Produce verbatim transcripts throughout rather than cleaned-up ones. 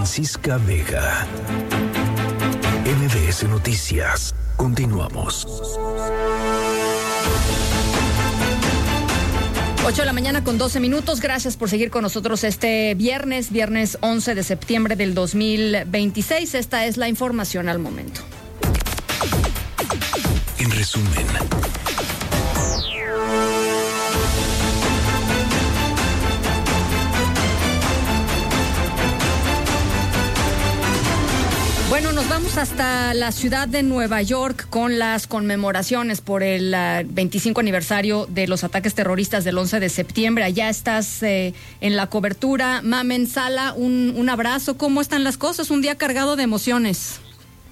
Francisca Vega. M B S Noticias. Continuamos. ocho de la mañana con doce minutos. Gracias por seguir con nosotros este viernes, viernes once de septiembre del dos mil veintiséis. Esta es la información al momento. En resumen. Bueno, nos vamos hasta la ciudad de Nueva York con las conmemoraciones por el uh, veinticinco aniversario de los ataques terroristas del once de septiembre. Allá estás eh, en la cobertura. Mamen Sala, un, un abrazo. ¿Cómo están las cosas? Un día cargado de emociones.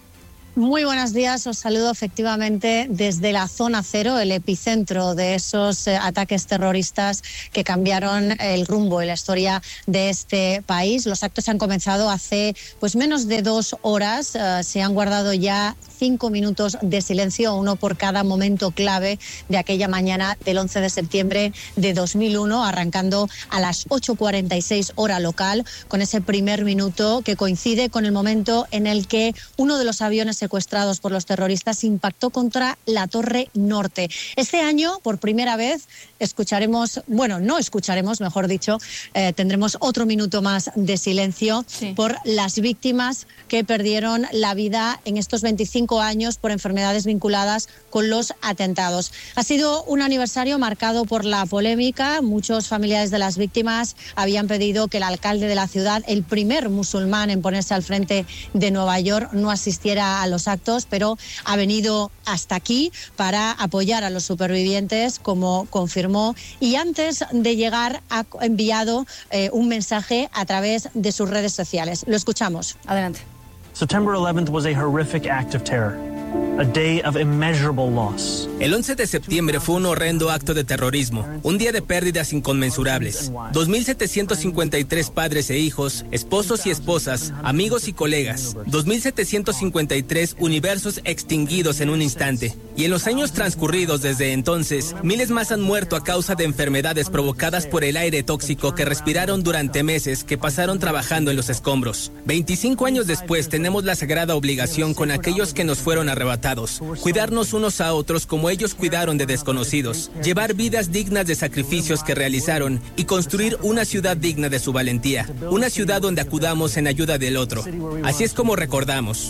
Muy buenos días, os saludo efectivamente desde la zona cero, el epicentro de esos eh, ataques terroristas que cambiaron el rumbo y la historia de este país. Los actos han comenzado hace pues menos de dos horas, uh, se han guardado ya cinco minutos de silencio, uno por cada momento clave de aquella mañana del once de septiembre de dos mil uno, arrancando a las ocho cuarenta y seis hora local, con ese primer minuto que coincide con el momento en el que uno de los aviones secuestrados por los terroristas impactó contra la Torre Norte. Este año, por primera vez, escucharemos, bueno, no escucharemos, mejor dicho, eh, tendremos otro minuto más de silencio sí. por las víctimas que perdieron la vida en estos veinticinco años por enfermedades vinculadas con los atentados. Ha sido un aniversario marcado por la polémica. Muchos familiares de las víctimas habían pedido que el alcalde de la ciudad, el primer musulmán en ponerse al frente de Nueva York, no asistiera a los actos, pero ha venido hasta aquí para apoyar a los supervivientes, como confirmó, y antes de llegar ha enviado eh, un mensaje a través de sus redes sociales. Lo escuchamos. Adelante. September eleventh was a horrific act of terror. A day of immeasurable loss. El once de septiembre fue un horrendo acto de terrorismo, un día de pérdidas inconmensurables. dos mil setecientos cincuenta y tres padres e hijos, esposos y esposas, amigos y colegas. dos mil setecientos cincuenta y tres universos extinguidos en un instante. Y en los años transcurridos desde entonces, miles más han muerto a causa de enfermedades provocadas por el aire tóxico que respiraron durante meses que pasaron trabajando en los escombros. veinticinco años después tenemos la sagrada obligación con aquellos que nos fueron arrebatados, cuidarnos unos a otros como ellos cuidaron de desconocidos, llevar vidas dignas de sacrificios que realizaron y construir una ciudad digna de su valentía, una ciudad donde acudamos en ayuda del otro. Así es como recordamos.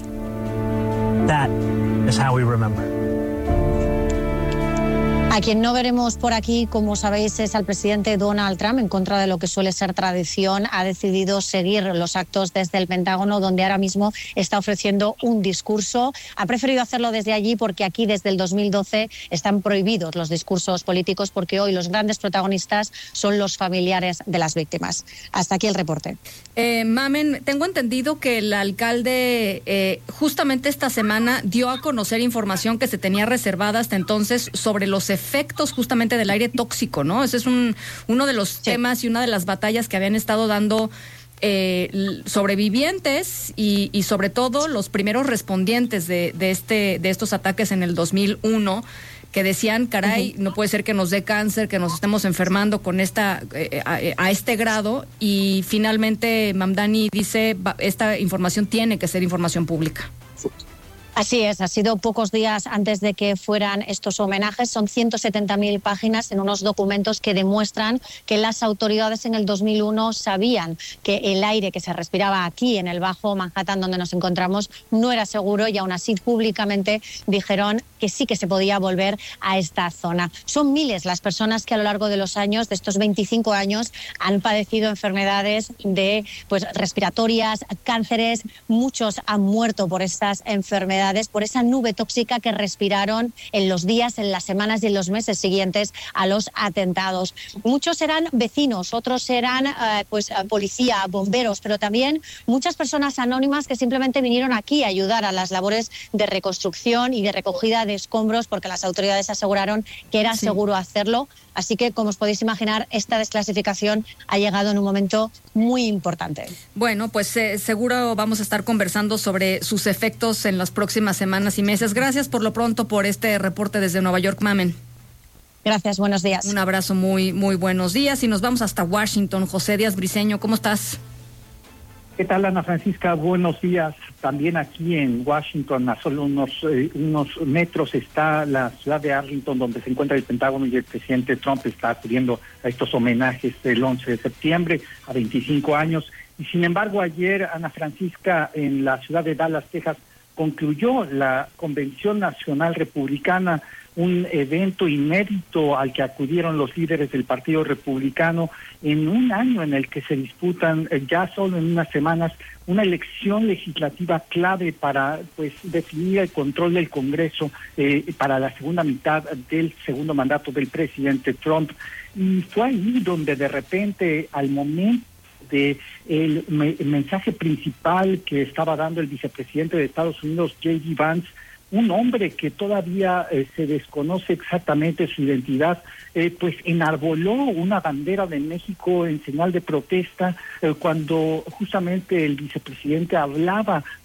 That is how we remember. A quien no veremos por aquí, como sabéis, es al presidente Donald Trump. En contra de lo que suele ser tradición, ha decidido seguir los actos desde el Pentágono, donde ahora mismo está ofreciendo un discurso. Ha preferido hacerlo desde allí porque aquí desde el dos mil doce están prohibidos los discursos políticos, porque hoy los grandes protagonistas son los familiares de las víctimas. Hasta aquí el reporte. Eh, Mamen, tengo entendido que el alcalde eh, justamente esta semana dio a conocer información que se tenía reservada hasta entonces sobre los efectos efectos justamente del aire tóxico, ¿no? Ese es un uno de los sí. temas y una de las batallas que habían estado dando eh, sobrevivientes y, y sobre todo los primeros respondientes de, de este de estos ataques en el dos mil uno, que decían, caray, uh-huh. no puede ser que nos dé cáncer, que nos estemos enfermando con esta eh, a, a este grado, y finalmente Mamdani dice, esta información tiene que ser información pública. Así es, ha sido pocos días antes de que fueran estos homenajes. Son ciento setenta mil páginas en unos documentos que demuestran que las autoridades en el dos mil uno sabían que el aire que se respiraba aquí en el Bajo Manhattan, donde nos encontramos, no era seguro, y aún así públicamente dijeron que sí que se podía volver a esta zona. Son miles las personas que a lo largo de los años, de estos veinticinco años, han padecido enfermedades de, pues, respiratorias, cánceres. Muchos han muerto por estas enfermedades, por esa nube tóxica que respiraron en los días, en las semanas y en los meses siguientes a los atentados. Muchos eran vecinos, otros eran eh, pues, policía, bomberos, pero también muchas personas anónimas que simplemente vinieron aquí a ayudar a las labores de reconstrucción y de recogida de escombros, porque las autoridades aseguraron que era sí. seguro hacerlo. Así que, como os podéis imaginar, esta desclasificación ha llegado en un momento muy importante. Bueno, pues eh, seguro vamos a estar conversando sobre sus efectos en las próximas semanas y meses. Gracias por lo pronto por este reporte desde Nueva York, Mamen. Gracias, buenos días. Un abrazo, muy, muy buenos días. Y nos vamos hasta Washington. José Díaz Briceño, ¿cómo estás? ¿Qué tal, Ana Francisca? Buenos días. También aquí en Washington, a solo unos, eh, unos metros, está la ciudad de Arlington, donde se encuentra el Pentágono, y el presidente Trump está acudiendo a estos homenajes del once de septiembre, a veinticinco años. Y sin embargo, ayer, Ana Francisca, en la ciudad de Dallas, Texas, concluyó la Convención Nacional Republicana, un evento inédito al que acudieron los líderes del Partido Republicano en un año en el que se disputan eh, ya solo en unas semanas una elección legislativa clave para pues definir el control del Congreso eh, para la segunda mitad del segundo mandato del presidente Trump. Y fue ahí donde de repente, al momento de el, me, el mensaje principal que estaba dando el vicepresidente de Estados Unidos, J D Vance, un hombre que todavía eh, se desconoce exactamente su identidad, eh, pues enarboló una bandera de México en señal de protesta eh, cuando justamente el vicepresidente hablaba